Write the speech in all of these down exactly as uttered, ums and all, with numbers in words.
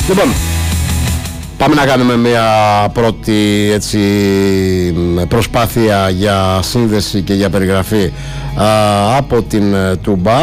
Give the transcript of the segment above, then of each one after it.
Λοιπόν, πάμε να κάνουμε μια πρώτη έτσι, προσπάθεια για σύνδεση και για περιγραφή α, από την Τούμπα.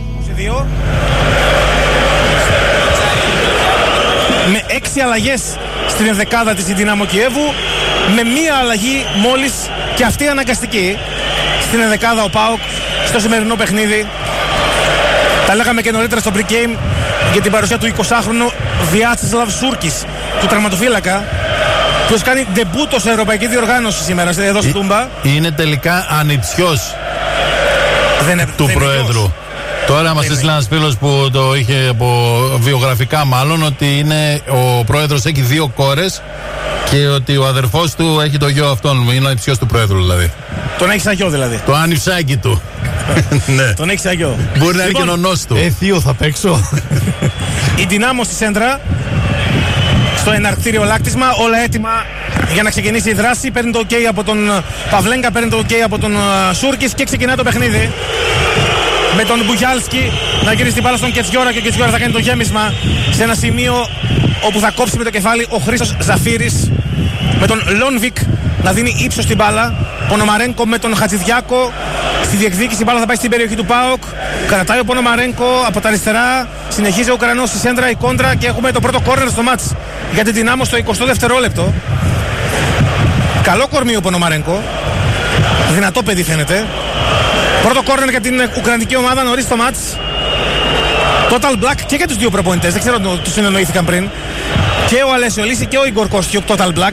Με έξι αλλαγές στην ενδεκάδα της Δυνάμο Κιέβου, με μία αλλαγή μόλις και αυτή αναγκαστική στην ενδεκάδα ο ΠΑΟΚ στο σημερινό παιχνίδι. Τα λέγαμε και νωρίτερα στο pre-game για την παρουσία του εικοσάχρονου Βιάτσεσλαβ Σούρκης, του τραυματοφύλακα, που κάνει ντεμπούτο σε ευρωπαϊκή διοργάνωση σήμερα εδώ στη Τούμπα. Είναι τελικά ανιψιός δεν, του δεν Προέδρου. Είναι Τώρα μας έστειλε ένας φίλος που το είχε από βιογραφικά μάλλον, ότι είναι, ο Πρόεδρος έχει δύο κόρες και ότι ο αδερφός του έχει το γιο αυτόν. Είναι ο ανιψιός του Πρόεδρου δηλαδή. Τον έχει σαν γιο δηλαδή. Το ανιψάκι του. Ναι. Τον έχει σαν γιο. Μπορεί να είναι και νονός του. Ε, θείο θα παίξω. Η Δυνάμο στη σέντρα, στο εναρκτήριο λάκτισμα, όλα έτοιμα για να ξεκινήσει η δράση. Παίρνει το OK από τον Παυλέγκα, παίρνει το OK από τον Σούρκης και ξεκινά το παιχνίδι. Με τον Μπουγιάλσκι να γυρίσει την μπάλα στον Κετσιόρα και ο Κετσιόρα θα κάνει το γέμισμα σε ένα σημείο όπου θα κόψει με το κεφάλι ο Χρήστος Ζαφύρης, με τον Λόνβικ να δίνει ύψος στην μπάλα. Πονομαρένκο με τον Χατζηδιάκο στη διεκδίκηση, η μπάλα θα πάει στην περιοχή του ΠΑΟΚ. Κρατάει ο Πονομαρένκο από τα αριστερά, συνεχίζει ο Ουκρανός στη σέντρα, η κόντρα και έχουμε το πρώτο κόρνερ στο μάτς για την Δυνάμο στο εικοστό δευτερόλεπτο. Καλό κορμί ο Πονομαρένκο, δυνατό παιδί φαίνεται. Πρώτο κόρνερ για την ουκρανική ομάδα νωρίς στο μάτς. Total Black και για τους δύο προπονητές, δεν ξέρω αν τους συνεννοήθηκαν πριν. Και ο Αλέσιο Λύση και ο Ιγκορ Κόστιουκ, Total Black.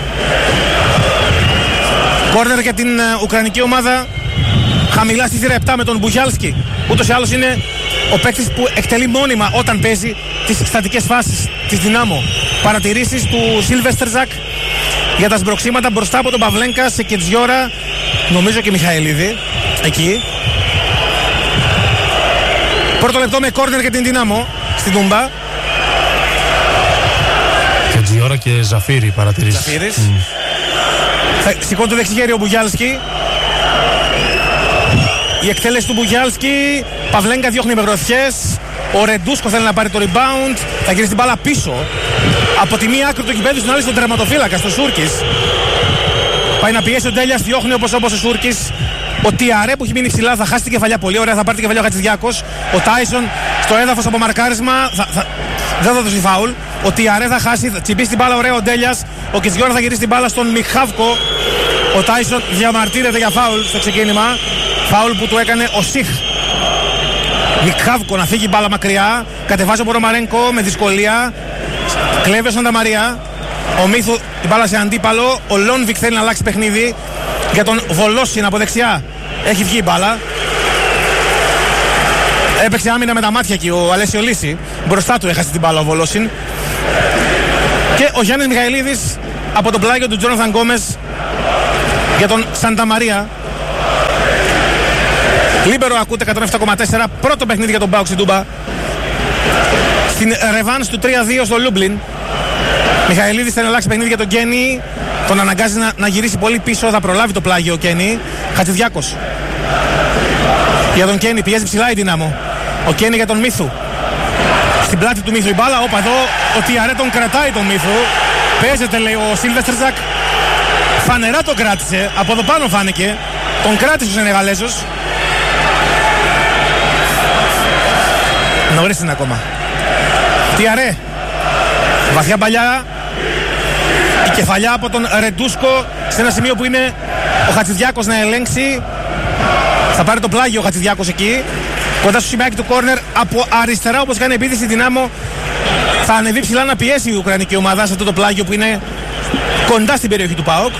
Κόρνερ για την ουκρανική ομάδα, χαμηλά στη θύρα επτά με τον Μπουγιάλσκι. Ούτως ή άλλως είναι ο παίκτης που εκτελεί μόνιμα όταν παίζει τις στατικές φάσεις της Δυνάμο. Παρατηρήσεις του Σίλβεστερζακ για τα σμπροξίματα μπροστά από τον Παυλέγκα σε Κετζιόρα, νομίζω και Μιχαηλίδη εκεί. Πρώτο λεπτό με κόρνερ για την Δυνάμο στην Τούμπα. Κετζιόρα και Ζαφύρη παρατηρήσεις. Ζαφύρης. Mm. Σηκώνει το δεξιχέρι ο Μπουγιάλσκι. Η εκτέλεση του Μπουγιάλσκι. Παυλέγκα διώχνει με γροθιές. Ο Ρεντούσκο θέλει να πάρει το rebound. Θα γυρίσει την μπάλα πίσω από τη μία άκρη του γηπέδου στην άλλη στον τερματοφύλακα, στο Σούρκης. Πάει να πιέσει ο Ντέλιας, διώχνει όπως όπως ο Σούρκης. Ο Τιαρέ που έχει μείνει ψηλά θα χάσει την κεφαλιά πολύ ωραία, θα πάρει την κεφαλιά ο Χατζηδιάκος. Ο Τάισον στο έδαφος από μαρκάρισμα θα, θα, δεν θα δώσει φάουλ. Ο Τιαρέ θα χάσει, θα τσιμπήσει την μπάλα ωραία ο Ντέλιας. Ο Κιτζιόρα θα γυρίσει την μπάλα στον Μιχάβκο. Ο Τάισον διαμαρτύρεται για φάουλ στο ξεκίνημα. Φάουλ που του έκανε ο Σιχ. Μιχάβκο να φύγει μπάλα μακριά. Κατεβάζει ο Πονομαρένκο με δυσκολία. Κλέβει ο Σάντα Μαρία. Ο Μίθου την μπάλα σε αντίπαλο. Ο Λόνβικ θέλει να αλλάξει παιχνίδι για τον Βολόσιν από δεξιά. Έχει βγει η μπάλα. Έπαιξε άμυνα με τα μάτια εκεί ο Αλέσιο Λύση. Μπροστά του έχασε την μπάλα ο Βολόσιν. Και ο Γιάννης Μιχαηλίδης από το πλάγιο του Τζόναθαν Γκόμες για τον Σάντα Μαρία. Λίμπερο ακούτε εκατόν επτά κόμμα τέσσερα. Πρώτο παιχνίδι για τον ΠΑΟΚ στην Τούμπα. Στην ρεβάνς του τρία δύο στο Λούμπλιν. Μιχαηλίδης θέλει να αλλάξει παιχνίδι για τον Κένι. Τον αναγκάζει να, να γυρίσει πολύ πίσω. Θα προλάβει το πλάγιο ο Κένι. Χατζηδιάκος για τον Κένι, πιέζει ψηλά η Δυνάμο. Ο Κένι για τον Μίθου. Στην πλάτη του Μίθου η μπάλα. Όπα εδώ ο Τιαρέ τον κρατάει τον Μίθου. Παίζεται λέει ο Σίλβεστερζακ. Φανερά τον κράτησε. Από εδώ πάνω φάνηκε. Τον κράτησε ο Σενεγαλέζος. Νωρίς είναι ακόμα. Τιαρέ. Βαθιά παλιά. Η κεφαλιά από τον Ρεντούσκο σε ένα σημείο που είναι ο Χατζηδιάκος να ελέγξει. Θα πάρει το πλάγιο ο Χατζηδιάκος εκεί. Κοντά στο σημαίακι του κόρνερ από αριστερά, όπως κάνει επίθεση Δυνάμο. Θα ανεβεί ψηλά να πιέσει η ουκρανική ομάδα σε αυτό το πλάγιο που είναι κοντά στην περιοχή του ΠΑΟΚ.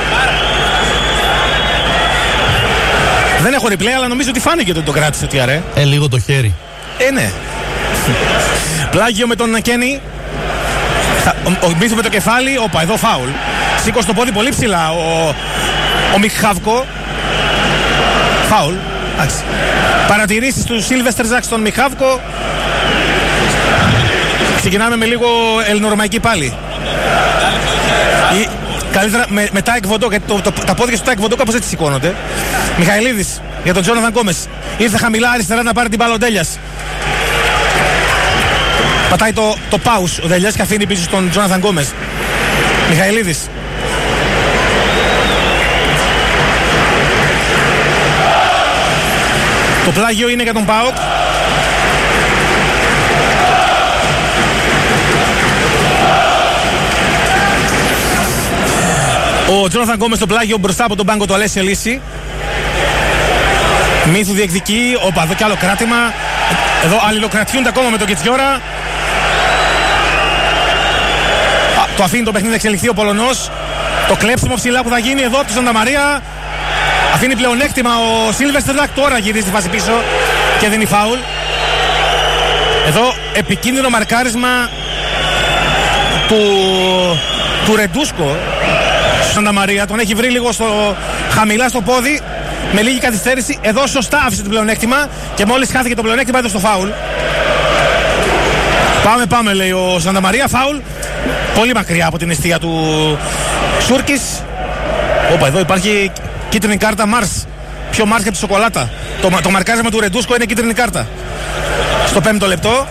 Δεν έχω replay, αλλά νομίζω ότι φάνηκε ότι το κράτησε ο Τιαρέ. Ε, λίγο το χέρι. Ε, ναι. Πλάγιο με τον Κένι. Ο, ο Μίθου με το κεφάλι. Όπα, εδώ φάουλ. Σήκωσε το πόδι πολύ ψηλά ο, ο Μιχάβκο. Φάουλ. Άξι. Παρατηρήσεις του Σίλβεστερζακ στον Μιχάβκο. Ξεκινάμε με λίγο ελληνορωμαϊκή πάλι. Ή, καλύτερα με, με Τάικ Βοντό, γιατί το, το, τα πόδια του Τάικ Βοντό κάπως έτσι σηκώνονται. Μιχαηλίδης για τον Τζόναθαν Γκόμες. Ήρθε χαμηλά αριστερά να πάρει την μπάλα ο Ντέλιας. Πατάει το, το pause ο Ντέλιας και αφήνει πίσω στον Τζόναθαν Γκόμες. Μιχαηλίδης. Το πλάγιο είναι για τον ΠΑΟΚ. Ο Τζόναθαν Γκόμες στο πλάγιο μπροστά από τον πάγκο του Αλέσιο Ελίσση. Μύθου διεκδικεί. Όπα, εδώ κι άλλο κράτημα. Εδώ αλληλοκρατιούνται ακόμα με τον Κετσιόρα. Το αφήνει το παιχνίδι να εξελιχθεί ο Πολωνός. Το κλέψιμο ψηλά που θα γίνει εδώ από τον Σάντα Μαρία. Αφήνει πλεονέκτημα ο Σίλβεστερλακ. Τώρα γυρίζει τη φάση πίσω και δίνει φάουλ. Εδώ επικίνδυνο μαρκάρισμα του, του Ρεντούσκο. Σάντα Μαρία τον έχει βρει λίγο στο, χαμηλά στο πόδι. Με λίγη καθυστέρηση. Εδώ σωστά άφησε το πλεονέκτημα. Και μόλις χάθηκε το πλεονέκτημα έδωσε στο φάουλ. Πάμε, πάμε, λέει ο Σάντα Μαρία. Φάουλ. Πολύ μακριά από την εστία του Σούρκης. Όπα, εδώ υπάρχει κίτρινη κάρτα Μάρς. Πιο Μάρς και τη σοκολάτα. Το, το μαρκάρισμα του Ρεντούσκο είναι κίτρινη κάρτα. Στο πέμπτο λεπτό.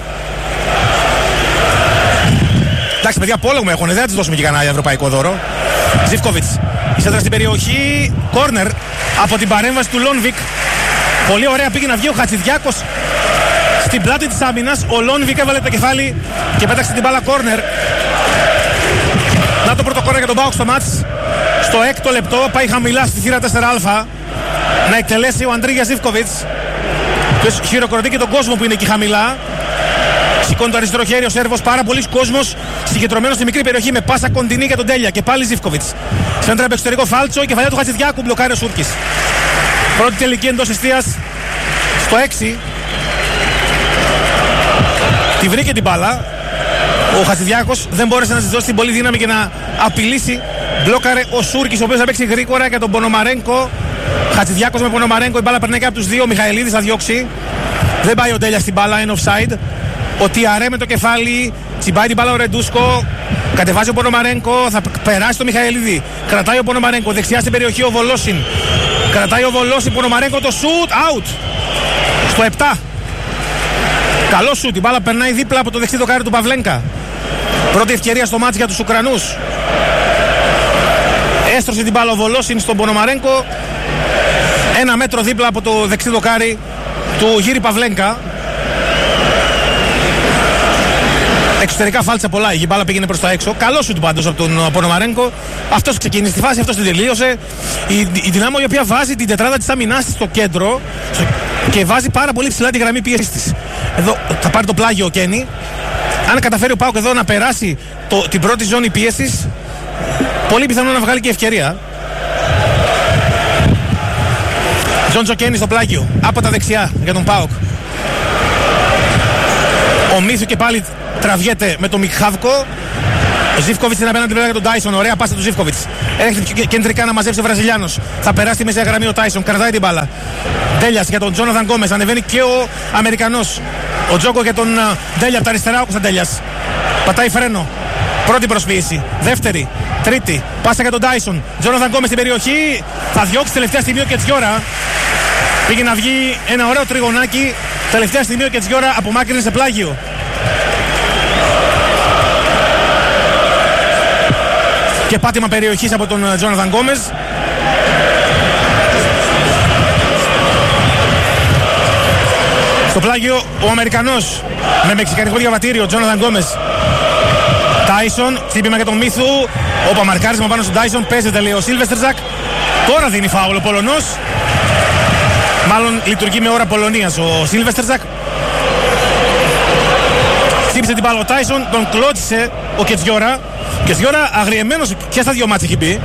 Εντάξει, παιδιά, πόλεμο έχουν. Δεν θα της δώσουμε και κανένα ευρωπαϊκό δώρο. Ζιβκόβιτς. Η σέντρα στην περιοχή. Κόρνερ από την παρέμβαση του Λόνβικ. Πολύ ωραία πήγε να βγει ο Χατζηδιάκος στην πλάτη της άμυνας. Ο Λόνβικ έβαλε το κεφάλι και πέταξε την μπάλα κόρνερ. Να το πρώτο κόρνερ για τον ΠΑΟΚ στο μάτς. Στο έκτο λεπτό πάει χαμηλά στη θύρα τέσσερα α να εκτελέσει ο Αντρίγια Ζιβκόβιτς. Ποιος χειροκροτεί και τον κόσμο που είναι εκεί χαμηλά. Σηκώνει το αριστερό χέρι ο Σέρβος. Πάρα πολλοί κόσμος συγκεντρωμένος στη μικρή περιοχή με πάσα κοντινή για τον Τέλια. Και πάλι Ζιβκόβιτς. Σέντρα από εξωτερικό φάλτσο. Η κεφαλιά του Χατζηδιάκου μπλοκάρει ο Σούρκης. Πρώτη τελική εντός εστίας στο έξι. Τη βρήκε την μπάλα. Ο Χατζηδιάκος δεν μπόρεσε να της δώσει την πολύ δύναμη και να απειλήσει. Μπλόκαρε ο Σούρκης, ο οποίος θα παίξει γρήγορα για τον Πονομαρένκο. Χατζηδιάκος με Πονομαρένκο. Η μπάλα περνάει και από τους δύο. Ο Μιχαηλίδης θα διώξει. Δεν πάει ο Τέλιας στην μπάλα, είναι offside. Ο Τιαρέ με το κεφάλι. Τσιμπάει την μπάλα ο Ρεντούσκο. Κατεβάζει ο Πονομαρένκο. Θα περάσει το Μιχαηλίδη. Κρατάει ο Πονομαρένκο. Δεξιά στην περιοχή ο Βολόσιν. Κρατάει ο Βολόσιν. Πονομαρένκο το σουτ. Out. Στο επτά. Καλό σουτ. Η μπάλα περνάει δίπλα από το δεξί δοκάρι του Παυλένκα. Πρώτη ευκαιρία στο μάτς για τους Ουκρανούς. Έστρωσε την μπάλα ο Βολόσιν στον Πονομαρένκο. Ένα μέτρο δίπλα από το δεξί δοκάρι του Γύρι Παυλένκα. Εξωτερικά φάλτσα πολλά, η μπάλα πήγαινε προς τα έξω. Καλό σουτ πάντως από τον Πονομαρένκο. Αυτός ξεκίνησε τη φάση, αυτός την τελείωσε. Η, η Δυνάμω η οποία βάζει την τετράδα της αμυνάς στο κέντρο στο, και βάζει πάρα πολύ ψηλά τη γραμμή πίεσης της. Εδώ θα πάρει το πλάγιο ο Κένι. Αν καταφέρει ο ΠΑΟΚ εδώ να περάσει το, την πρώτη ζώνη πίεσης, πολύ πιθανό να βγάλει και ευκαιρία. Τζόντζο Κένι στο πλάγιο, από τα δεξιά για τον ΠΑΟΚ. Ο Μίθου και πάλι τραβιέται με τον Μικχάβκο. Ο Ζιβκόβιτς είναι απέναντι για τον Τάισον. Ωραία πάσα του Ζιβκόβιτς. Έρχεται κεντρικά να μαζέψει ο Βραζιλιάνος. Θα περάσει τη μεσαία γραμμή ο Τάισον. Κρατάει την μπάλα. Τέλιας για τον Τζόναθαν Γκόμες. Ανεβαίνει και ο Αμερικανός. Ο Τζόκο για τον Τέλια από τα αριστερά. Ο Κωνσταντέλιας. Πατάει φρένο. Πρώτη προσποίηση. Δεύτερη. Τρίτη. Πάσα για τον Τάισον. Τζόναθαν Γκόμες στην περιοχή. Θα διώξει τελευταία στιγμή ο Κετσιόρα. Πήγε να βγει ένα ωραίο τριγωνάκι. Τελευταία στιγμή ο Κετσιόρα απομάκρυνε σε πλάγιο. Και πάτημα περιοχής από τον Τζόναθαν Γκόμες. Στο πλάγιο ο Αμερικανός με μεξικανικό διαβατήριο, Τζόναθαν Γκόμες. Τάισον, χτύπημα για τον Μίθου. Όπα, μαρκάρισμα πάνω στον Τάισον. Παίζεται, λέει ο Σίλβεστερζακ. Τώρα δίνει φάουλ ο Πολωνός. Μάλλον λειτουργεί με ώρα Πολωνίας ο Σίλβεστερζακ. Χτύπησε την μπάλα ο Τάισον, τον κλώτσισε ο Κετσιόρα. Ο Κετσιόρα αγριεμένος και στα δύο μάτς έχει μπει.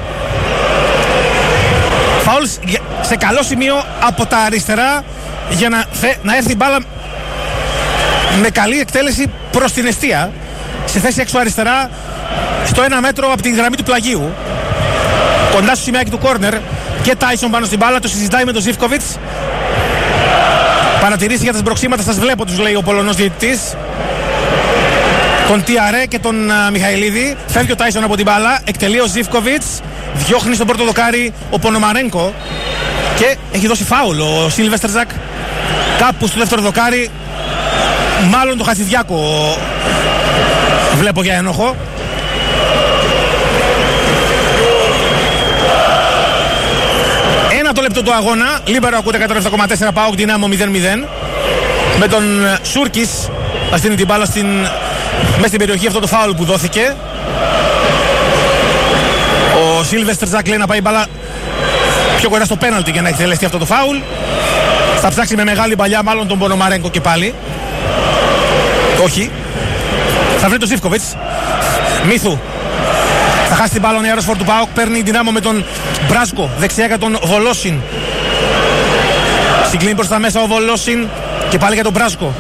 Φάουλ σε καλό σημείο από τα αριστερά για να, θε, να έρθει η μπάλα με καλή εκτέλεση προς την εστία. Σε θέση έξω αριστερά, στο ένα μέτρο από την γραμμή του πλαγίου. Κοντά στο σημειάκι του κόρνερ. Και Τάισον πάνω στην μπάλα, το συζητάει με τον Ζιβκόβιτς. Παρατηρήσει για τα σμπροξίματα, σας βλέπω, τους λέει ο Πολωνός διαιτητής. Τον Τιαρέ και τον uh, Μιχαηλίδη. Φεύγει ο Τάισον από την μπάλα, εκτελεί ο Ζιβκόβιτς. Διώχνει στον πρώτο δοκάρι ο Πονομαρένκο. Και έχει δώσει φάουλ ο Σίλβεστερζακ. Κάπου στο δεύτερο δοκάρι Μάλλον το Χατζηδιάκο βλέπω για ένοχο. Ένα το λεπτό του αγώνα. Λίμπερο ακούτε εκατόν επτά κόμμα τέσσερα, ΠΑΟΚ Δυνάμο μηδέν μηδέν. Με τον Σούρκης να στείλει την μπάλα στην... μέσα στην περιοχή, αυτό το φάουλ που δόθηκε. Ο Σίλβεστρ Ζακ λέει να πάει μπάλα πιο κοντά στο πέναλτι για να εκτελεστεί αυτό το φάουλ. Θα ψάξει με μεγάλη παλιά μάλλον τον Πονομαρέγκο και πάλι. Όχι. Θα βρει τον Ζίβκοβιτς. Μίθου. Θα χάσει την μπάλα ο νεαρός φορ του ΠΑΟΚ. Παίρνει δυνάμω με τον Μπράσκο. Δεξιά για τον Βολόσιν. Συγκλίνει προς τα μέσα ο Βολόσιν. Και πάλι για τον Μπράσκο.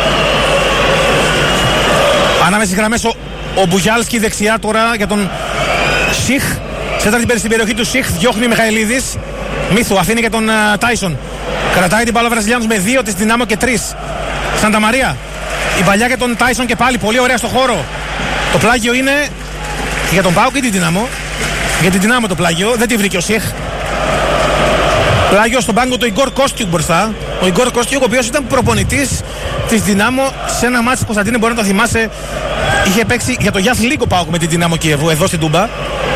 Ανάμεσα στις γραμμές ο, ο Μπουγιάλσκι δεξιά τώρα για τον Σιχ. Σέταρτη πέρυσι στην περιοχή του Σιχ. Διώχνει ο Μιχαηλίδης. Μίθου αφήνει για τον uh, Τάισον. Κρατάει την μπάλα ο Βραζιλιάνος με δύο της Δυνάμω και τρεις. Σαντα Μαρία. Η παλιά για τον Τάισον και πάλι πολύ ωραία στο χώρο. Το πλάγιο είναι για τον ΠΑΟΚ ή την Δυνάμω. Για την Δυνάμω το πλάγιο. Δεν τη βρήκε ο Σιχ. Πλάγιο στον πάγκο του Ιγκόρ Κόστιουκ μπροστά. Ο Ιγκόρ Κόστιουκ, ο οποίος ήταν προπονητής της Δυνάμω σε ένα μάτσο, Κωνσταντίνε, μπορεί να το θυμάσαι. Είχε παίξει για το Γιάθ Λίγκο ΠΑΟΚ με την Δυνάμω Κιέβου εδώ στην Τούμπα.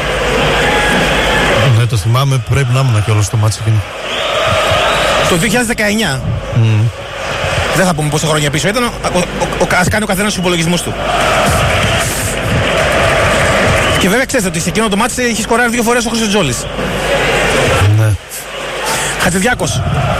Ναι, το θυμάμαι, πρέπει να ήμουν και όλο στο μάτσο εκείνο. Το δύο χιλιάδες δεκαεννιά. Mm. Δεν θα πούμε πόσα χρόνια πίσω ήταν. Ο, ο, ο, ας κάνει ο καθένας τους υπολογισμούς του. Και βέβαια ξέρετε ότι σε εκείνο το μάτσο είχε σκοράρει δύο φορές ο Χρυσοτζόλης. Ναι. Χατζηδιάκος.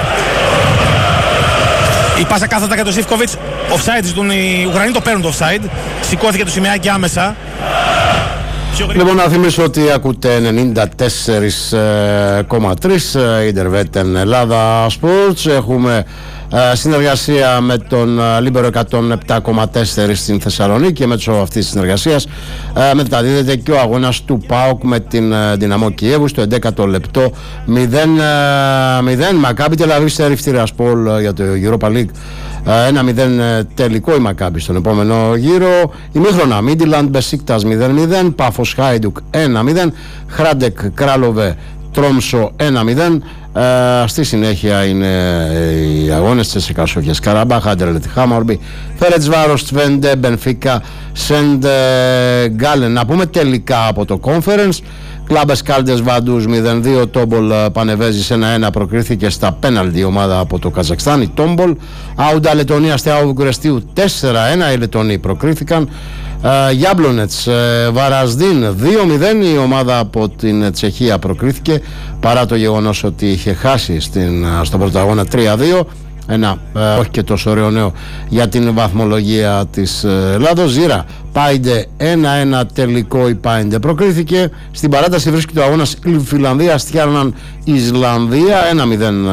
Η πάσα κάθετα για τον Ζίβκοβιτς. Offside ζητούν οι Ουγγρανοί, το παίρνουν το offside. Σηκώθηκε το σημαίακι άμεσα. Λοιπόν, να θυμίσω ότι ακούτε ενενήντα τέσσερα κόμμα τρία Ιντερβέτεν Ελλάδα Sports. Έχουμε ε, συνεργασία με τον Λίμπερο εκατόν επτά κόμμα τέσσερα στην Θεσσαλονίκη και μέσω αυτής της συνεργασίας ε, μεταδίδεται και ο αγώνας του ΠΑΟΚ με την ε, Δυναμό Κιέβου στο έντεκατο λεπτό μηδέν μηδέν. Μακάμπι Τελαβίβ Σέριφ Τιρασπόλ για το Europa League. ένα μηδέν τελικό η Μακάμπι στον επόμενο γύρο. Ημίχρονα Μίντιλαντ Μπεσίκτας μηδέν μηδέν, Πάφος Χάιντουκ ένα μηδέν, Χράντεκ Κράλοβε Τρόμσο ένα μηδέν. Ε, στη συνέχεια είναι οι αγώνες της Εκασόχιας Καραμπάχ, Άντερλετ Χάμορμπι, Φερετσβάρος Τβέντε, Μπενφίκα Σεντ Γκάλεν. Να πούμε τελικά από το Conference. Κλάμπες Κάλντες Βαντούς μηδέν δύο, Τόμπολ Πανεβέζης ένα ένα, προκρίθηκε στα πέναλτι η ομάδα από το Καζακστάν, η Τόμπολ. Άουντα Λετωνία Στεάου Βουκουρεστίου τέσσερα ένα, οι Λετωνοί προκρίθηκαν. Γιάμπλονετς Βαρασδίν δύο μηδέν, η ομάδα από την Τσεχία προκρίθηκε παρά το γεγονός ότι είχε χάσει στην, στον πρωταγώνα τρία δύο. Ένα ε, όχι και τόσο ωραίο νέο για την βαθμολογία της Ελλάδος. Ζήρα Πάιντε ένα ένα τελικό, η Πάιντε προκρίθηκε. Στην παράταση βρίσκεται ο αγώνας Φιλανδία Στιάρναν Ισλανδία ένα μηδέν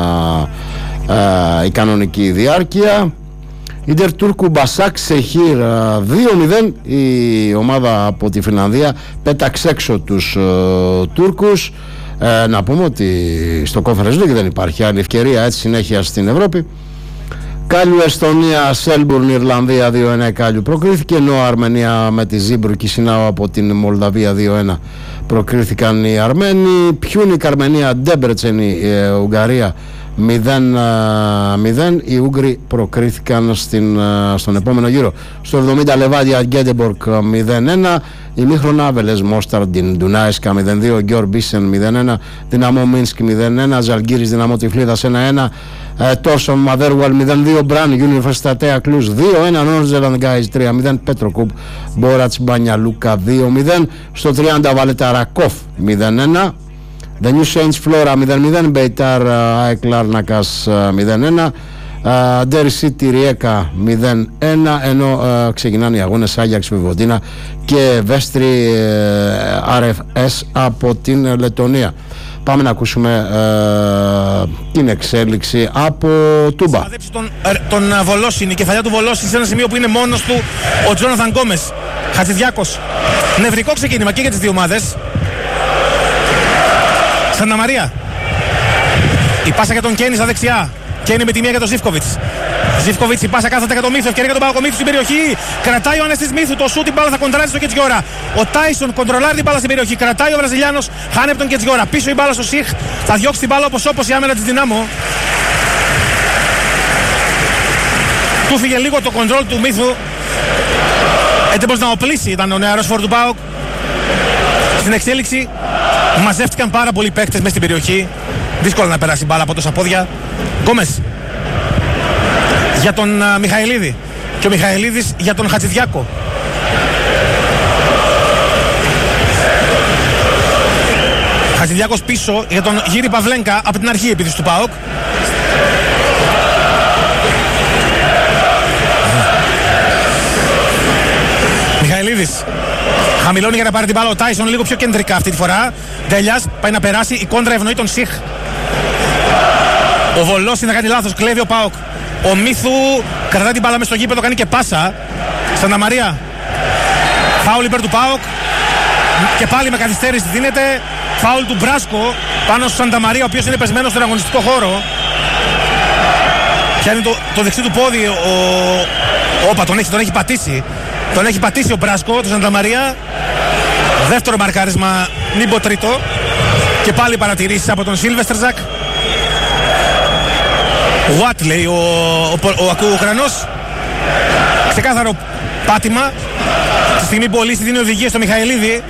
ε, ε, η κανονική διάρκεια. Ιντερ Τούρκου Μπασάκ Σεχίρ δύο μηδέν, η ομάδα από τη Φιλανδία πέταξε έξω τους ε, Τούρκους. Ε, να πούμε ότι στο Conference League δεν υπάρχει άλλη ευκαιρία έτσι συνέχεια στην Ευρώπη. Κάλιου Εστονία Σέλμπουρν Ιρλανδία δύο ένα, η Κάλιου προκρίθηκε, ενώ Αρμενία με τη Ζίμπρου Κισινάου από την Μολδαβία δύο ένα προκρίθηκαν οι Αρμένοι. Πιούνικ Αρμενία Ντέμπρετσεν η ε, Ουγγαρία μηδέν μηδέν, οι Ούγγροι προκρίθηκαν στην, στον επόμενο γύρο. Στο εβδομήντα Λεβάδια Γκέντεμπορκ μηδέν ένα, ημίχρονα Βελές Μόσταρ Ντουνάισκα μηδέν δύο, Γκιόρ Μπίσεν μηδέν ένα, Δυναμό Μίνσκ μηδέν ένα, Ζαλγκύρης Δυναμό Τυφλίδας ένα ένα, Τόρσον Μαδέρουαλ μηδέν δύο, Μπραν Universitatea Cluj δύο ένα, Νόρζελαντ Γκάιζ τρία μηδέν, Πέτροκουμπ Μπόρατς Μπανιαλούκα δύο μηδέν. Στο τριάντα Βαλέτα Ρακόφ μηδέν ένα, The New Saints Flora μηδέν μηδέν, Μπεϊτάρ ΑΕΚ Λάρνακας μηδέν ένα, Ντέρι Σίτι Ριέκα μηδέν ένα, ενώ uh, ξεκινάνε οι αγώνες Άγιαξ Βιβοντίνα και Βέστρι uh, αρ εφ ες από την Λετωνία. Πάμε να ακούσουμε uh, την εξέλιξη από Τούμπα. Θα δέψει τον, τον Βολόσιν, η κεφαλιά του Βολόσιν σε ένα σημείο που είναι μόνος του ο Τζόναθαν Γκόμες. Χατζηδιάκος. Νευρικό ξεκίνημα και για τις δύο ομάδες. Σαντα Μαρία. Η πάσα για τον Κένι στα δεξιά. Κένι με τη μία για τον Ζίβκοβιτς. Ζίβκοβιτς, η πάσα κάθεται για τον Μίθου. Ευκαιρία για τον Παπακομίθου στην περιοχή. Κρατάει ο Ανέστης Μίθου. Το σούτ, την μπάλα θα κοντράρει στο Κετζιόρα. Ο Τάισον κοντρολάρει την μπάλα στην περιοχή. Κρατάει ο Βραζιλιάνος. Χάνει από τον Κετζιόρα. Πίσω η μπάλα στο Σιχ. Θα διώξει την μπάλα όπως όπως η άμυνα της Δυνάμω. Του φύγε λίγο το κοντρόλ του Μύθου. Έτοιμος να οπλίσει ήταν ο νεαρός φόρ του ΠΑΟΚ. Στην εξέλιξη μαζεύτηκαν πάρα πολλοί παίκτες μέσα στην περιοχή. Δύσκολο να περάσει μπάλα από τόσα πόδια. Γκόμες για τον uh, Μιχαηλίδη και ο Μιχαηλίδης για τον Χατζηδιάκο. Χατζηδιάκος πίσω για τον Γύρι Παυλένκα από την αρχή επίθεση του ΠΑΟΚ. Μιχαηλίδης χαμηλώνει για να πάρει την μπάλα ο Τάισον λίγο πιο κεντρικά αυτή τη φορά. Ντέλιας πάει να περάσει, η κόντρα ευνοεί τον Σιχ. Ο Βολώσιν θα κάνει λάθος, κλέβει ο ΠΑΟΚ. Ο Μύθου κρατάει την μπάλα μες στο γήπεδο, κάνει και πάσα. Σαντα Μαρία. Φάουλ υπέρ του ΠΑΟΚ. Και πάλι με καθυστέρηση δίνεται. Φάουλ του Μπράσκο πάνω στο Σαντα Μαρία, ο οποίος είναι πεσμένος στον αγωνιστικό χώρο. Πιάνει το, το δεξί του πόδι. Ο... Όπα, τον έχει, τον έχει πατήσει. Τον έχει πατήσει ο Μπράσκο, του Σαντα Μαρία. Δεύτερο μαρκάρισμα, Νίμπο τρίτο. Και πάλι παρατηρήσεις από τον Σίλβεστερζακ. What λέει ο, ο, ο, ο Ουκρανός. Ξεκάθαρο πάτημα. Στη στιγμή που ο Λύση δίνει οδηγία στο Μιχαηλίδη.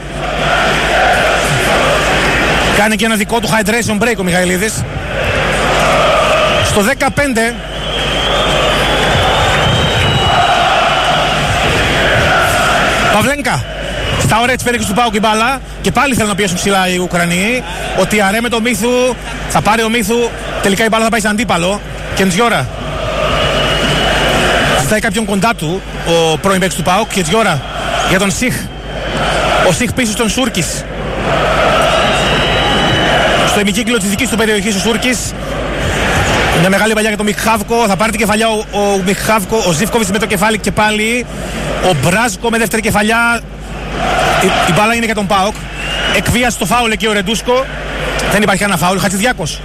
Κάνει και ένα δικό του hydration break ο Μιχαηλίδης. Στο δεκαπέντε Παυλένκα. Στα ωραία της περιοχής του ΠΑΟΚ η μπάλα. Και πάλι θέλουν να πιέσουν ψηλά οι Ουκρανοί. Ο Τιαρέ με το Μύθου. Θα πάρει ο Μύθου. Τελικά η μπάλα θα πάει σε αντίπαλο. Κεντζιόρα. Ζητάει κάποιον κοντά του ο πρώην παίκτης του ΠΑΟΚ. Κεντζιόρα για τον Σιχ. Ο Σιχ πίσω στον Σούρκης. Στο ημικύκλιο της δικής του περιοχής ο Σούρκης. Μια μεγάλη παλιά για τον Μιχάβκο. Θα πάρει την κεφαλιά ο, ο Μιχάβκο. Ο Ζίβκοβιτς με το κεφάλι και πάλι. Ο Μπράζκο με δεύτερη κεφαλιά. Η, η μπάλα είναι για τον ΠΑΟΚ. Εκβίασε το φάουλ εκεί ο Ρεντούσκο. Δεν υπάρχει ένα φάουλ. Χατζηδιάκος.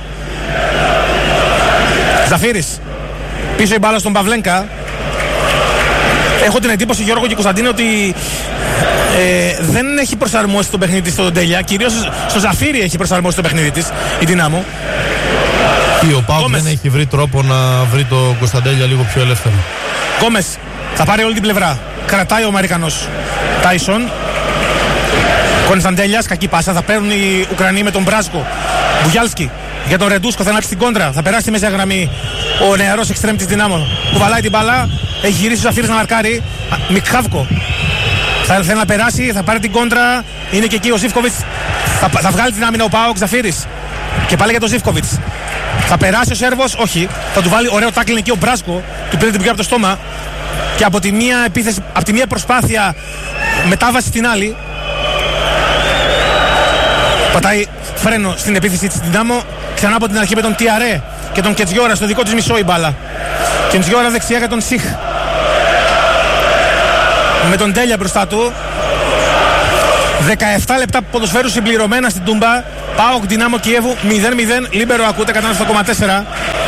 Ζαφύρης. Πίσω η μπάλα στον Παυλένκα. Έχω την εντύπωση, Γιώργο και Κωνσταντίνε, ότι ε, δεν έχει προσαρμόσει το παιχνίδι της στον Τέλια. Κυρίως στο Ζαφύρη έχει προσαρμόσει το παιχνίδι της η Δυνάμο. Ή ο ΠΑΟΚ δεν έχει βρει τρόπο να βρει το Κωνσταντέλια λίγο πιο ελεύθερο. Γκόμες θα πάρει όλη την πλευρά. Κρατάει ο Αμερικανός Τάισον. Κωνσταντέλιας, κακή πάσα. Θα παίρνουν οι Ουκρανοί με τον Μπράσκο. Μπουγιάλσκι για τον Ρεντούσκο, θα ανάψει την κόντρα. Θα περάσει μέσα γραμμή ο νεαρός εξτρέμ της Δυνάμω. Κουβαλάει την μπάλα. Έχει γυρίσει ο Ζαφύρης να μαρκάρει. Μικχάβκο. Θα θέλει να περάσει, θα πάρει την κόντρα. Είναι και εκεί ο Ζίβκοβιτς. Θα, θα βγάλει την άμυνα ο ΠΑΟΚ Ζαφύρης. Και πάλι για τον Ζίβκοβιτς. Θα περάσει ο Σέρβος, όχι. Θα του βάλει ωραίο τάκλιν εκεί ο Μπράσκο. Του πήρε την πηγή από το στόμα. Και από τη μία επίθεση, από τη μία προσπάθεια μετάβαση στην άλλη. Πατάει φρένο στην επίθεση της Δυνάμω. Ξανά από την αρχή με τον Τιαρέ και τον Κετζιόρα στο δικό της μισό η μπάλα. Κετζιόρα δεξιά για τον Σιχ. Με τον Τέλια μπροστά του. δεκαεπτά λεπτά ποδοσφαίρου συμπληρωμένα στην Τούμπα. ΠΑΟΚ Δυνάμω Κιέβου μηδέν μηδέν. Λίμπερο ακούτε εκατόν επτά κόμμα τέσσερα.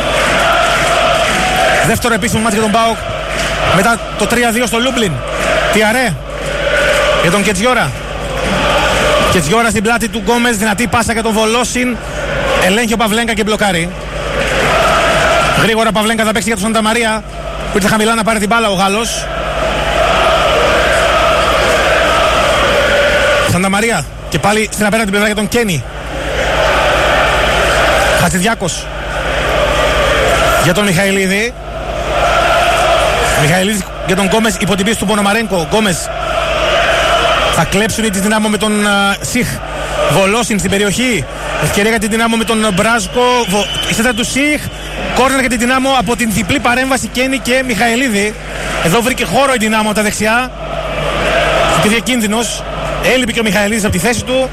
Δεύτερο επίσημο μάτι για τον ΠΑΟΚ. Μετά το τρία δύο στο Λούμπλιν. Τιαρέ για τον Κετζιόρα. Κετζιόρα στην πλάτη του Γκόμες. Δυνατή πάσα για τον Βολώσιν. Ελέγχει ο Παυλένκα και μπλοκάρει. Γρήγορα ο Παυλένκα θα παίξει για τον Σαντα Μαρία που ήρθε χαμηλά να πάρει την μπάλα ο Γάλλος. Σαντα Μαρία και πάλι στην απέναντι πλευρά για τον Κένι. Χατζηδιάκος για τον Μιχαηλίδη. Μιχαηλίδης για τον Γκόμες υπό την πίεση του Πονομαρένκο. Γκόμες θα κλέψουν τη Δυνάμω με τον uh, Σιχ. Βολώσιν στην περιοχή. Ευκαιρία για την Δυνάμω με τον Μπράσκο. Η σέντα του Σιχ. Κόρνερ για την Δυνάμω από την διπλή παρέμβαση Κένι και Μιχαηλίδη. Εδώ βρήκε χώρο η Δυνάμω από τα δεξιά. Υπήρχε κίνδυνος. Έλειπε και ο Μιχαηλίδης από τη θέση του.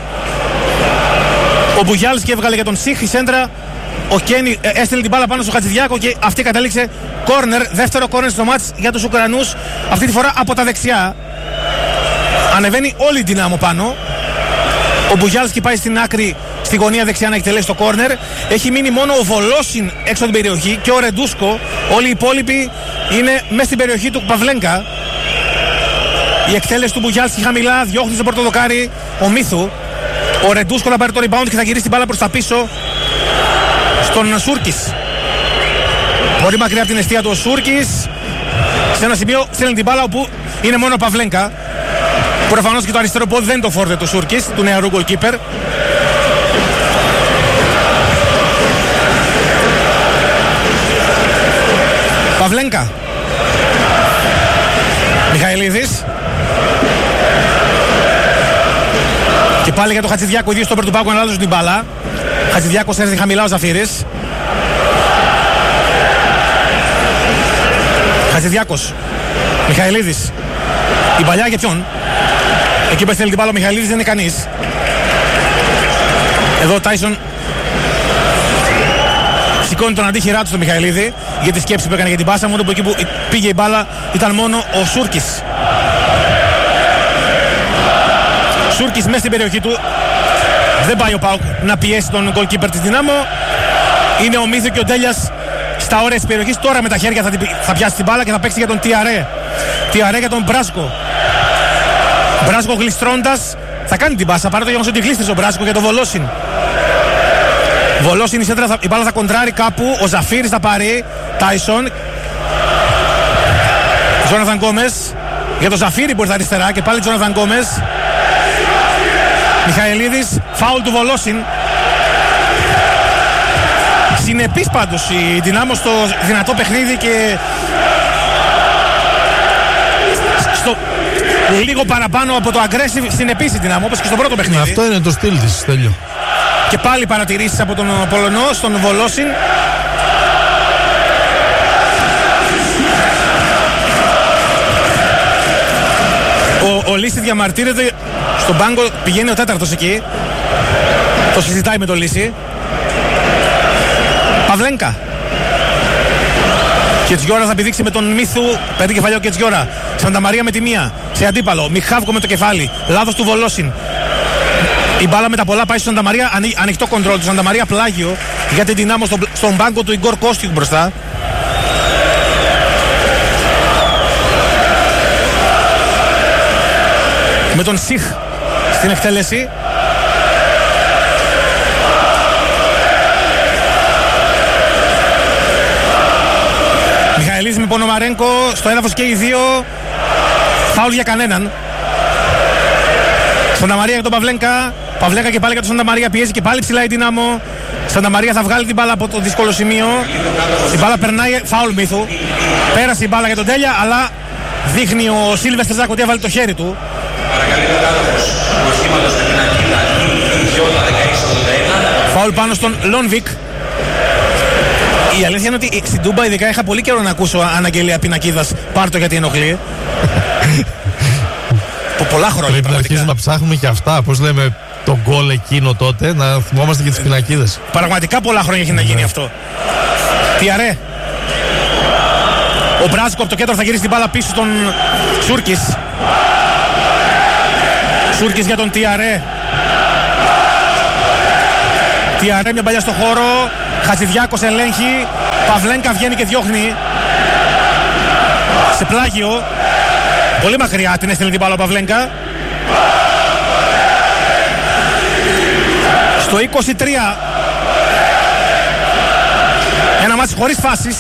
Ο Μπουγιάλσκι έβγαλε για τον Σιχ η σέντρα. Ο Κένι έστειλε την μπάλα πάνω στο Χατζηδιάκο και αυτή κατέληξε κόρνερ. Δεύτερο κόρνερ στο μάτς για τους Ουκρανούς. Αυτή τη φορά από τα δεξιά. Ανεβαίνει όλη η Δυνάμω πάνω. Ο Μπουγιάλσκι πάει στην άκρη, στη γωνία δεξιά να εκτελέσει το κόρνερ. Έχει μείνει μόνο ο Βολώσιν έξω από την περιοχή και ο Ρεντούσκο. Όλοι οι υπόλοιποι είναι μέσα στην περιοχή του Παυλένκα. Η εκτέλεση του Μπουγιάλσκι χαμηλά, διώχνει στο πρώτο δοκάρι ο Μύθου. Ο Ρεντούσκο θα πάρει το rebound και θα γυρίσει την μπάλα προς τα πίσω στον Σούρκης. Πολύ μακριά από την αιστεία του ο Σούρκης. Σε ένα σημείο στέλνει την μπάλα όπου είναι μόνο ο Παυλένκα. Προφανώς και το αριστερό πόδι δεν το φόρτε του Σούρκης, του νεαρού goalkeeper. Παυλένκα. Μιχαηλίδης. Και πάλι για το Χατζηδιάκο, οι δύο στόπερ του Πάκου αναλάζουν την μπάλα. Χατζηδιάκος έρθει χαμηλά ο Ζαφύρης. Χατζηδιάκος. Μιχαηλίδης. Η παλιά για ποιον? Εκεί που στέλνει την μπάλα ο Μιχαηλίδης δεν είναι κανείς. Εδώ ο Τάισον σηκώνει τον αντίχειρά του στο Μιχαηλίδη για τη σκέψη που έκανε για την πάσα. Μόνο που εκεί που πήγε η μπάλα ήταν μόνο ο Σούρκης. Σούρκης μέσα στην περιοχή του. Δεν πάει ο ΠΑΟΚ να πιέσει τον goalkeeper της Δυνάμω. Είναι ο Μίθου και ο Ντέλιας στα όρια της περιοχής. Τώρα με τα χέρια θα, θα πιάσει την μπάλα και θα παίξει για τον Τιαρέ. Τιαρέ για τον Μπράσκο. Μπράσκο γλιστρώντας θα κάνει την πάσα, παρά το γεγονός ότι γλίστρισε ο Μπράσκο για τον Βολόσιν. Βολόσιν η σέντρα, θα, η μπάλα θα κοντράρει κάπου. Ο Ζαφύρης θα πάρει. Τάισον. Τζόναθαν Γκόμες. Για τον Ζαφύρη μπορεί τα αριστερά και πάλι Τζόναθαν Γκόμες. Μιχαηλίδης. Φάουλ του Βολόσιν. Συνεπής πάντως η Δυνάμω στο δυνατό παιχνίδι και στο λίγο παραπάνω από το aggressive συνεπής η Δυνάμω, όπως και στο πρώτο παιχνίδι. Αυτό είναι το στυλ της, τέλειο. Και πάλι παρατηρήσεις από τον Πολωνό στον Βολόσιν. Ο, ο Λύση διαμαρτύρεται στον πάγκο, πηγαίνει ο τέταρτος εκεί. Το συζητάει με τον Λύση. Παυλένκα. Κετζιόρα θα πηδήξει με τον Μίθου. Πέντε κεφαλιό Κετζιόρα. Σανταμαρία με τη μία. Σε αντίπαλο. Μιχάβκο με το κεφάλι. Λάθος του Βολόσιν. Η μπάλα με τα πολλά πάει στο Σανταμαρία. Ανοι, ανοιχτό κοντρόλ του Σανταμαρία. Πλάγιο για την Δυνάμω στον, στον πάγκο του Ιγκόρ Κώστιου μπροστά. Με τον Σιχ στην εκτέλεση. Μιχαηλίδης με Πονομαρένκο στο έδαφος και οι δύο. Φάουλ για κανέναν. Σανταμαρία για τον Παυλένκα. Παυλένκα και πάλι για τον Σανταμαρία. Πιέζει και πάλι ψηλά η Δυνάμω. Σανταμαρία θα βγάλει την μπάλα από το δύσκολο σημείο. Η μπάλα περνάει. Φάουλ Μίθου. Πέρασε η μπάλα για τον Τέλια, αλλά δείχνει ο Σίλβεστερ Ζάκ ότι έβαλε το χέρι του. Φάουλ πάνω στον Λόνβικ. Η αλήθεια είναι ότι στην Τούμπα ειδικά είχα πολύ καιρό να ακούσω αναγγελία πινακίδας. Πάρ' το γιατί ενοχλεί. Πολλά χρόνια. Πρέπει να αρχίσουμε να ψάχνουμε και αυτά. Πώς λέμε τον γκολ εκείνο τότε, να θυμόμαστε και τις πινακίδες. Πραγματικά πολλά χρόνια έχει να γίνει αυτό. Τιαρέ. Ο Μπράσκο από το κέντρο θα γυρίσει την μπάλα πίσω στον Σούρκης. Σούρκης για τον Τιαρέ. Τιαρέ μια παλιά στο χώρο. Χατζηδιάκος ελέγχει. Παυλένκα βγαίνει και διώχνει. Σε πλάγιο. Πολύ μακριά την έστειλε την μπάλα ο Παυλένκα. Στο είκοσι τρία. Ένα μάτσι χωρίς φάσεις.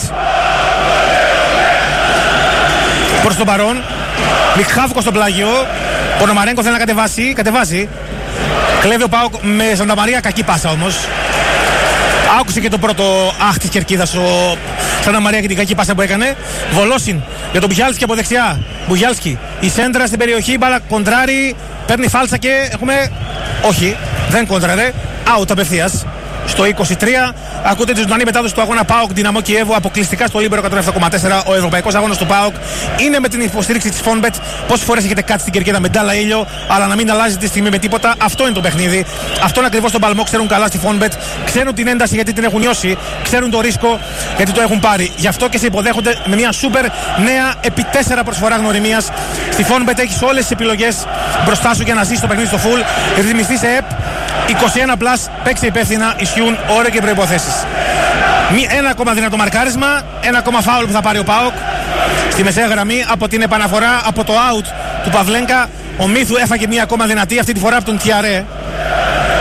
Προς τον παρόν. Μιχάβκο στο πλάγιο. Ο Νομαρέγκο θέλει να κατεβάσει. Κατεβάζει. Κλέβει ο Πάοκ με Σανταμαρία. Κακή πάσα όμως. Άκουσε και το πρώτο αχ της κερκίδας ο Σανταμαρία και την κακή πάσα που έκανε. Βολόσιν για τον Μπουγιάλσκι από δεξιά. Μπουγιάλσκι. Η σέντρα στην περιοχή. Η μπάλα κοντράρει. Παίρνει φάλτσα και έχουμε. Όχι, δεν κόντραρε. Out απευθείας. Στο είκοσι τρία ακούτε τη ζωντανή μετάδοση του αγώνα ΠΑΟΚ Δυναμό Κιέβου αποκλειστικά στο Λίμπερο εκατόν επτά κόμμα τέσσερα. Ο ευρωπαϊκός αγώνας του ΠΑΟΚ είναι με την υποστήριξη της Fonbet. Πόσες φορές έχετε κάτσει στην κερκίδα με ντάλα ήλιο, αλλά να μην αλλάζει τη στιγμή με τίποτα. Αυτό είναι το παιχνίδι. Αυτό είναι ακριβώς τον παλμό. Ξέρουν καλά στη Fonbet. Ξέρουν την ένταση γιατί την έχουν νιώσει. Ξέρουν το ρίσκο γιατί το έχουν πάρει. Γι' αυτό και σε υποδέχονται με μια σούπερ νέα επί τέσσερα προσφορά γνωριμίας. Στη Fonbet έχεις όλες τις επιλογές μπροστά σου για να ζήσεις το παιχνίδι στο full. Ρυθμιστή σε ΕΠ είκοσι ένα πλας, παίξε υπεύθυνα, ισχύουν όρια και προϋποθέσεις. Ένα ακόμα δυνατό μαρκάρισμα, ένα ακόμα φάουλ που θα πάρει ο ΠΑΟΚ στη μεσαία γραμμή από την επαναφορά από το out του Παυλένκα. Ο Μίθου έφαγε μία ακόμα δυνατή, αυτή τη φορά από τον Τιαρέ.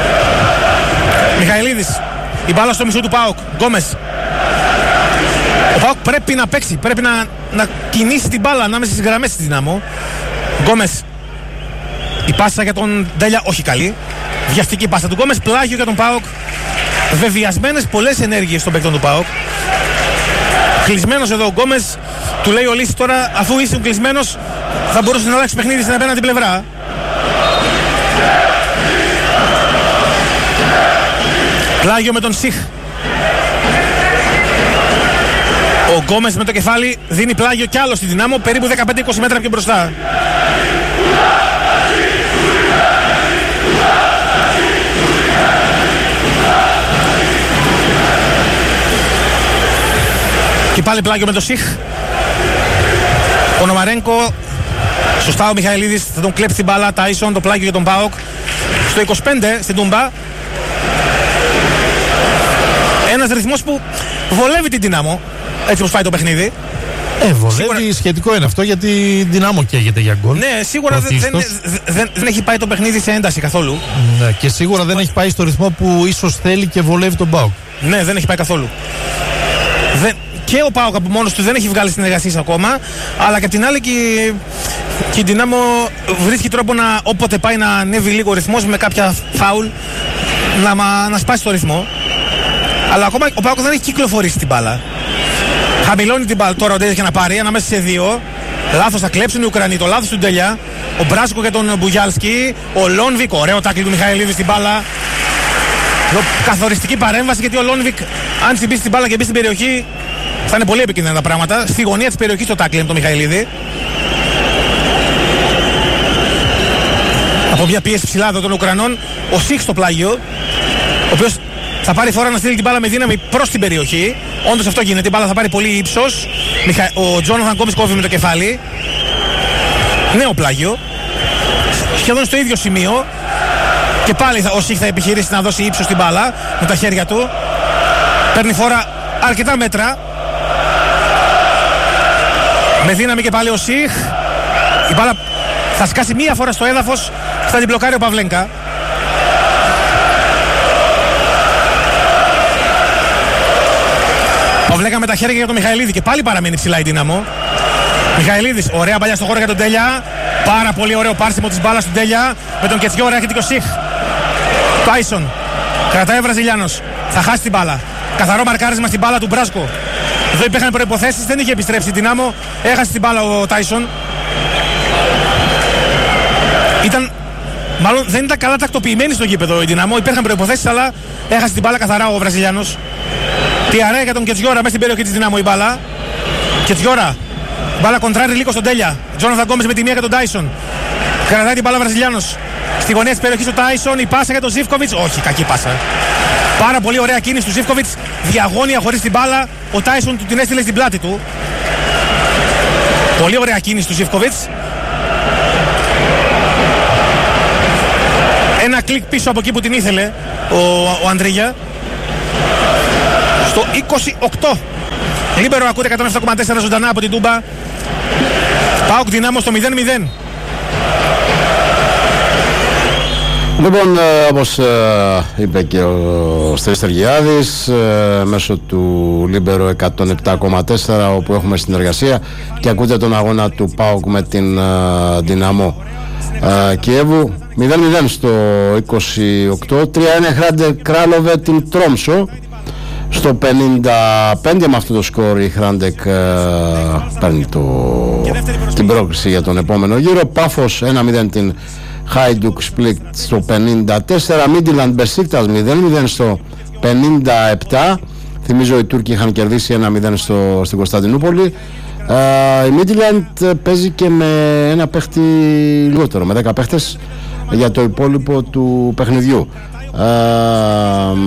Μιχαηλίδης, η μπάλα στο μισό του ΠΑΟΚ. Γκόμες. Ο ΠΑΟΚ πρέπει να παίξει, πρέπει να, να κινήσει την μπάλα ανάμεσα στις γραμμές της Δυνάμω. Γκόμες, η πάσα για τον Ντέλια όχι καλή. Βιαστική πάσα του Γκόμες, πλάγιο για τον ΠΑΟΚ. Βεβιασμένες πολλές ενέργειες των παίκτων του ΠΑΟΚ. Κλεισμένος εδώ ο Γκόμες, του λέει ο Λύση τώρα, αφού είσαι κλεισμένος, θα μπορούσε να αλλάξει παιχνίδι στην απέναντι πλευρά. Πλάγιο με τον Σιχ. Ο Γκόμες με το κεφάλι δίνει πλάγιο κι άλλο στη Δυνάμω, περίπου δεκαπέντε είκοσι μέτρα πιο μπροστά. Και πάλι πλάγιο με τον Σιχ. Ο Νομαρένκο, σωστά ο Μιχαηλίδης θα τον κλέψει την μπάλα. Τάισον, το πλάγιο για τον ΠΑΟΚ. Στο είκοσι πέντε στην Τούμπα. Ένας ρυθμός που βολεύει την Δυνάμω, έτσι όπως πάει το παιχνίδι. Ε, βολεύει, σίγουρα... σχετικό είναι αυτό, γιατί η Δυνάμω καίγεται για γκολ. Ναι, σίγουρα δεν, δεν, δεν, δεν έχει πάει το παιχνίδι σε ένταση καθόλου. Ναι, και σίγουρα δεν έχει πάει στο ρυθμό που ίσως θέλει και βολεύει τον ΠΑΟΚ. Ναι, δεν έχει πάει καθόλου. Δεν... Και ο ΠΑΟΚ από μόνος του δεν έχει βγάλει συνεργασίες ακόμα, αλλά και απ' την άλλη και, και η Δυνάμω βρίσκει τρόπο να, όποτε πάει να ανέβει λίγο ο ρυθμός με κάποια φάουλ, να, να σπάσει το ρυθμό. Αλλά ακόμα ο ΠΑΟΚ δεν έχει κυκλοφορήσει την μπάλα. Χαμηλώνει την μπάλα τώρα ο Ντέλια για να πάρει ανάμεσα σε δύο. Λάθος θα κλέψουν οι Ουκρανοί, το λάθος του Ντέλια. Ο Μπράσκο για τον Μπουγιάλσκι. Ο Λόνβικ, ωραίο τάκλι του Μιχαηλίδη στην μπάλα. Καθοριστική παρέμβαση, γιατί ο Λόνβικ, αν συμπίσει την μπάλα και μπει στην περιοχή, θα είναι πολύ επικίνδυνα τα πράγματα. Στη γωνία της περιοχής το τάκλι με τον Μιχαηλίδη. Από μια πίεση ψηλά εδώ των Ουκρανών, ο Σιχ στο πλάγιο, ο οποίος θα πάρει φορά να στείλει την μπάλα με δύναμη προς την περιοχή. Όντως αυτό γίνεται, η μπάλα θα πάρει πολύ ύψος. Ο Τζόναθαν Γκόμες κόβει με το κεφάλι. Νέο πλάγιο. Σχεδόν στο ίδιο σημείο. Και πάλι θα, ο Σιχ θα επιχειρήσει να δώσει ύψος στην μπάλα με τα χέρια του. Παίρνει φορά αρκετά μέτρα. Με δύναμη και πάλι ο Σιχ. Η μπάλα θα σκάσει μία φορά στο έδαφος και θα την μπλοκάρει ο Παυλένκα. Παυλένκα με τα χέρια για τον Μιχαηλίδη και πάλι παραμένει ψηλά η Δυνάμω. Μιχαηλίδης, ωραία παλιά στο χώρο για τον Ντέλια. Πάρα πολύ ωραίο πάρσιμο της μπάλας του Ντέλια. Με τον Κετσιόρα έρχεται και ο Σιχ. Τάισον, κρατάει ο Βραζιλιάνος. Θα χάσει την μπάλα. Καθαρό μαρκάρισμα στην μπάλα του Μπράσκο. Εδώ υπήρχαν προϋποθέσεις, δεν είχε επιστρέψει η Δυνάμω. Έχασε την μπάλα ο Τάισον. Ήταν, μάλλον δεν ήταν καλά τακτοποιημένη στο γήπεδο η Δυνάμω. Υπήρχαν προϋποθέσεις, αλλά έχασε την μπάλα καθαρά ο Βραζιλιάνος. Τιαρέ για τον Κετσιόρα μέσα στην περιοχή της Δυνάμω η μπάλα. Κετσιόρα. Μπάλα κοντράρει λίγο στον Ντέλια. Τζόναθαν Γκόμες με τη μία για τον Τάισον. Κρατάει την μπάλα ο Βραζιλιάνος. Στη γωνία της περιοχής ο Τάισον. Η πάσα για τον Ζίβκοβιτς. Όχι, κακή πάσα. Πάρα πολύ ωραία κίνηση του Ζίβκοβιτς. Διαγώνια χωρίς την μπάλα. Ο Τάισον του την έστειλε στην πλάτη του. Πολύ ωραία κίνηση του Ζίβκοβιτς. Ένα κλικ πίσω από εκεί που την ήθελε ο, ο Ανδρίγια. Στο είκοσι οκτώ. Λίμπερο ακούτε εκατόν επτά κόμμα τέσσερα ζωντανά από την Τούμπα. ΠΑΟΚ Δυνάμω στο μηδέν μηδέν. Λοιπόν, όπως είπε και ο Στέλιος Στεργιάδης, μέσω του Λίμπερο εκατόν επτά κόμμα τέσσερα, όπου έχουμε συνεργασία, και ακούτε τον αγώνα του ΠΑΟΚ με την Δυναμό Κιέβου. μηδέν μηδέν στο είκοσι οκτώ. τρία ένα Χράντε Κράλοβε την Τρόμσο. Στο πενήντα πέντε με αυτό το σκορ η Χράντεκ παίρνει το, την πρόκριση για τον επόμενο γύρο. Πάφος ένα μηδέν την Χάιντουκ Σπλίτ στο πενήντα τέσσερα. Μίντιλαντ Μπεσίκτας μηδέν μηδέν στο πενήντα επτά. Θυμίζω οι Τούρκοι είχαν κερδίσει ένα μηδέν στο, στην Κωνσταντινούπολη. Uh, η Μίντιλαντ παίζει και με ένα παίχτη λιγότερο, με δέκα παίχτες για το υπόλοιπο του παιχνιδιού. Uh,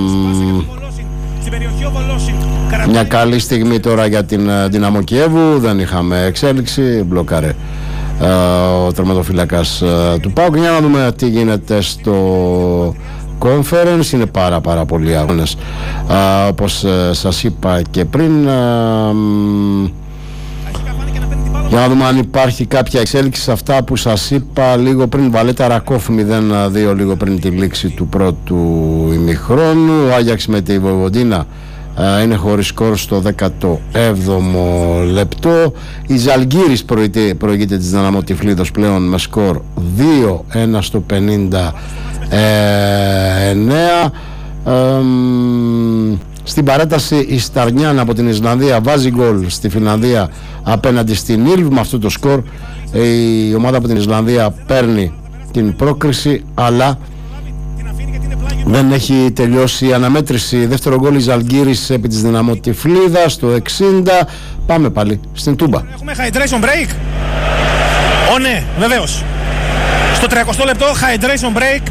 Μια καλή στιγμή τώρα για την Δυναμό Κιέβου. Δεν είχαμε εξέλιξη. Μπλοκάρε uh, ο τερματοφύλακας uh, του ΠΑΟΚ. Για να δούμε τι γίνεται στο Conference. Είναι πάρα πάρα πολλοί αγώνες, uh, όπως uh, σας είπα και πριν. uh, Για να δούμε αν υπάρχει κάποια εξέλιξη σε αυτά που σας είπα λίγο πριν. Βαλέτα Ρακόφ μηδέν δύο λίγο πριν τη λήξη του πρώτου ημιχρόνου. Ο Άγιαξ με τη Βοηβοντίνα είναι χωρίς σκορ στο δέκατο έβδομο λεπτό. Η Ζαλγκύρης προηγείται της Δυναμό Τυφλίδος πλέον με σκορ δύο ένα στο πενήντα εννέα. Ε, στην παράταση η Σταρνιάν από την Ισλανδία βάζει γκολ στη Φινλανδία απέναντι στην Ήλβ. Με αυτό το σκορ η ομάδα από την Ισλανδία παίρνει την πρόκριση, αλλά δεν έχει τελειώσει η αναμέτρηση. Δεύτερο γκολ η Ζαλγκύρης επί της Δυναμό Τυφλίδας στο εξήντα. Πάμε πάλι στην Τούμπα. Έχουμε hydration break. Ω ναι, βεβαίως. Στο τριακοστό λεπτό hydration break.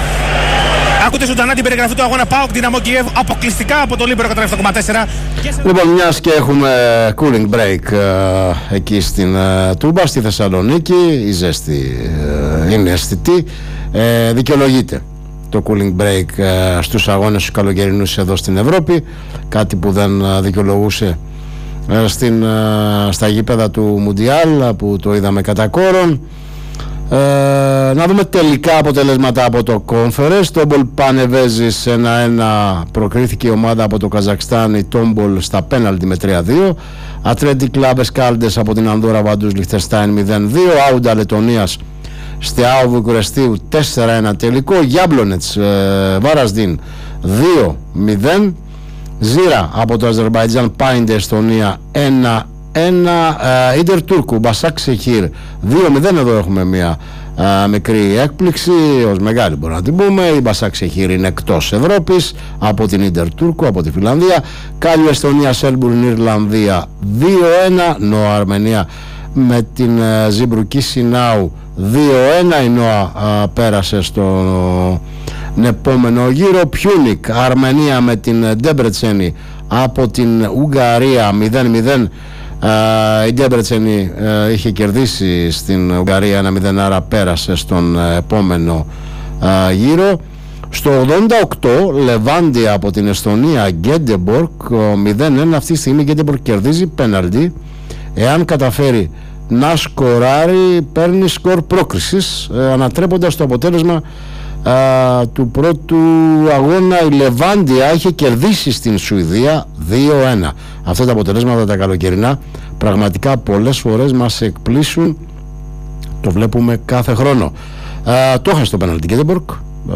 Άκουτε ζωντανά την περιγραφή του αγώνα ΠΑΟΚ Δυναμό Κιέβ αποκλειστικά από το Λίμπερο εκατόν επτά κόμμα τέσσερα. Λοιπόν, μιας και έχουμε cooling break ε, εκεί στην ε, Τούμπα, στη Θεσσαλονίκη, η ζέστη ε, είναι αισθητή, ε, δικαιολογείται το cooling break ε, στους αγώνες τους καλοκαιρινούς εδώ στην Ευρώπη, κάτι που δεν ε, δικαιολογούσε ε, στην, ε, στα γήπεδα του Μουντιάλ που το είδαμε κατά κόρον. Ε, να δούμε τελικά αποτελέσματα από το Conference. Τόμπολ Πανεβέζης ένα ένα, προκρίθηκε η ομάδα από το Καζακστάν, η Τόμπολ στα πέναλτι με τρία δύο. Ατρέντι Κλαμπ Εσκάλντες από την Ανδόρα Βαντούς Λιχτενστάιν μηδέν δύο. Άουντα Λετωνίας Στεάου Βουκουρεστίου τέσσερα ένα τελικό. Γιάμπλονετς ε, Βάρασδιν δύο μηδέν. Ζήρα από το Αζερμπαϊτζάν Πάιντε Εστονία ένα ένα. Ίντερ Τούρκου Μπασάκ Σεχίρ δύο μηδέν. Εδώ έχουμε μια α, μικρή έκπληξη, ως μεγάλη μπορούμε να την πούμε. Η Μπασάκ Σεχίρ είναι εκτός Ευρώπης από την Ίντερ Τούρκου, από τη Φιλανδία. Κάλιο Εστονία Σέλμπουρν Ιρλανδία δύο ένα. Νόα Αρμενία με την α, Ζιμπρουκή Σινάου δύο ένα. Η Νόα α, πέρασε στον επόμενο γύρο. Πιούνικ Αρμενία με την Ντέμπρετσένη από την Ουγγαρία μηδέν μηδέν. Uh, η Ντέμπρετσένη uh, είχε κερδίσει στην Ουγγαρία ένα μηδέν, άρα πέρασε στον uh, επόμενο uh, γύρο. Στο ογδόντα οκτώ Λεβάντια από την Εστονία Γκέντεμπορκ μηδέν ένα. Αυτή τη στιγμή η Γκέντεμπορκ κερδίζει πέναλτι. Εάν καταφέρει να σκοράρει παίρνει σκορ πρόκρισης, uh, ανατρέποντας το αποτέλεσμα Uh, του πρώτου αγώνα. Η Λεβάντια είχε κερδίσει στην Σουηδία δύο ένα. Αυτά τα αποτελέσματα τα καλοκαιρινά πραγματικά πολλές φορές μας εκπλήσουν, το βλέπουμε κάθε χρόνο. uh, Το έχασε το πέναλτι Γκέντεμπορκ,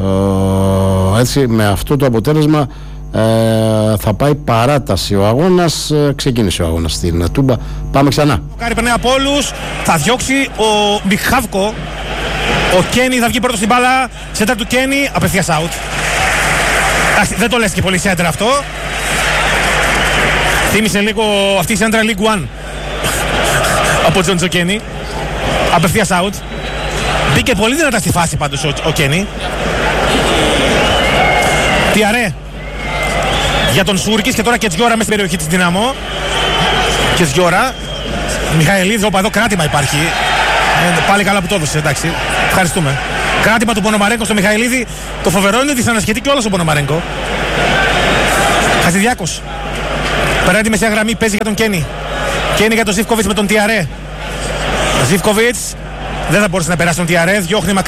uh, έτσι με αυτό το αποτέλεσμα uh, θα πάει παράταση ο αγώνας. uh, Ξεκίνησε ο αγώνας στην Τούμπα. Πάμε ξανά. Κάρι περνάει από όλους. Θα διώξει ο Μιχάβκο. Ο Κένι θα βγει πρώτο στην μπάλα. Σέντρα του Κένι, απευθείας out. Δεν το λες και πολύ σέντρα αυτό. Θύμισε λίγο αυτή η σέντρα League One από τον Τζο Κένι. Απευθείας out. Μπήκε πολύ δυνατά στη φάση πάντως ο, ο Κένι. Τιαρέ για τον Σούρκης και τώρα και Τζιόρα μέσα στην περιοχή της Δυναμό. Και Τζιόρα. Μιχαηλίδη, όπα εδώ κράτημα υπάρχει. Ε, πάλι καλά που το έδωσε, εντάξει. Ευχαριστούμε. Κράτημα του Πονομαρέγκο στο Μιχαηλίδη. Το φοβερό είναι ότι θα ανασχετεί κιόλας ο Πονομαρέγκο. Χατζηδιάκος. Περνάει τη μεσαία γραμμή, παίζει για τον Κένι. Κένι για τον Ζίβκοβιτς με τον Τιαρέ. Ζίβκοβιτς δεν θα μπορούσε να περάσει τον Τιαρέ. Διώχνει μακριά.